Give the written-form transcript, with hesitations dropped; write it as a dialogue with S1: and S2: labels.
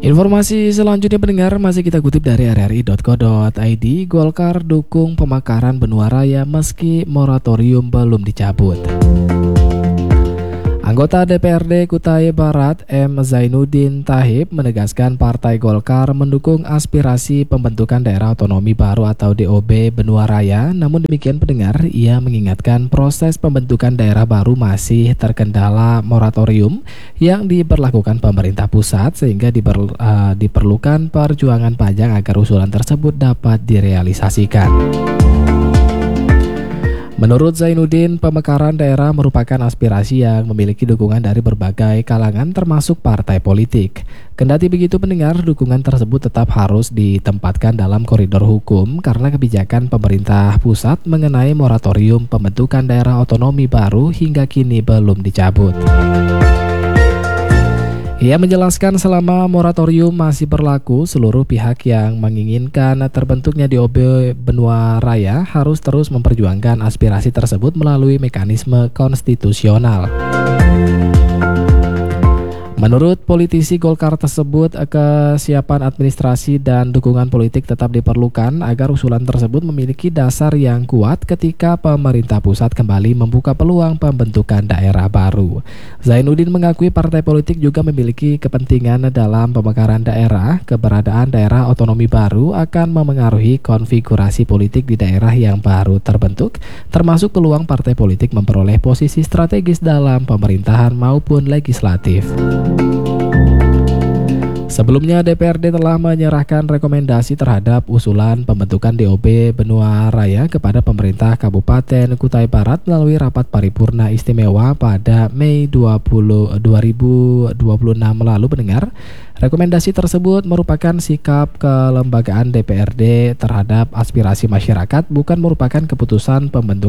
S1: Informasi selanjutnya pendengar masih kita kutip dari rri.co.id. Golkar dukung pemekaran benua raya meski moratorium belum dicabut. Anggota DPRD Kutai Barat M. Zainuddin Tahib menegaskan Partai Golkar mendukung aspirasi pembentukan daerah otonomi baru atau DOB Benua Raya. Namun demikian pendengar, ia mengingatkan proses pembentukan daerah baru masih terkendala moratorium yang diberlakukan pemerintah pusat sehingga diperlukan perjuangan panjang agar usulan tersebut dapat direalisasikan. Menurut Zainuddin, pemekaran daerah merupakan aspirasi yang memiliki dukungan dari berbagai kalangan termasuk partai politik. Kendati begitu pendengar, dukungan tersebut tetap harus ditempatkan dalam koridor hukum karena kebijakan pemerintah pusat mengenai moratorium pembentukan daerah otonomi baru hingga kini belum dicabut. Ia menjelaskan selama moratorium masih berlaku, seluruh pihak yang menginginkan terbentuknya DOB Benua Raya harus terus memperjuangkan aspirasi tersebut melalui mekanisme konstitusional. Menurut politisi Golkar tersebut, kesiapan administrasi dan dukungan politik tetap diperlukan agar usulan tersebut memiliki dasar yang kuat ketika pemerintah pusat kembali membuka peluang pembentukan daerah baru. Zainuddin mengakui partai politik juga memiliki kepentingan dalam pemekaran daerah. Keberadaan daerah otonomi baru akan memengaruhi konfigurasi politik di daerah yang baru terbentuk, termasuk peluang partai politik memperoleh posisi strategis dalam pemerintahan maupun legislatif. Sebelumnya, DPRD telah menyerahkan rekomendasi terhadap usulan pembentukan DOB Benua Raya kepada pemerintah Kabupaten Kutai Barat melalui rapat paripurna istimewa pada Mei 2026 lalu pendengar. Rekomendasi tersebut merupakan sikap kelembagaan DPRD terhadap aspirasi masyarakat, bukan merupakan keputusan pembentukan